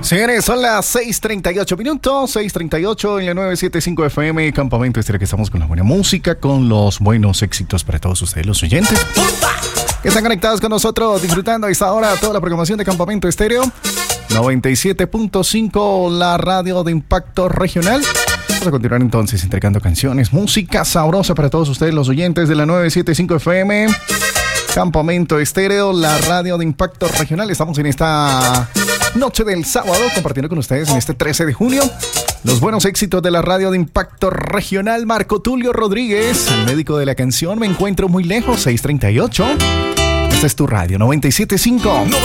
Señores, son las 6:38 minutos, 6:38 en la 975 FM, Campamento Estéreo, que estamos con la buena música, con los buenos éxitos para todos ustedes, los oyentes que están conectados con nosotros, disfrutando a esta hora toda la programación de Campamento Estéreo 97.5, la radio de impacto regional. Vamos a continuar entonces entregando canciones, música sabrosa para todos ustedes, los oyentes de la 975 FM, Campamento Estéreo, la radio de impacto regional. Estamos en esta noche del sábado compartiendo con ustedes en este 13 de junio los buenos éxitos de la radio de impacto regional. Marco Tulio Rodríguez, el médico de la canción, Me encuentro muy lejos, 6:38. Esta es tu radio 97.5.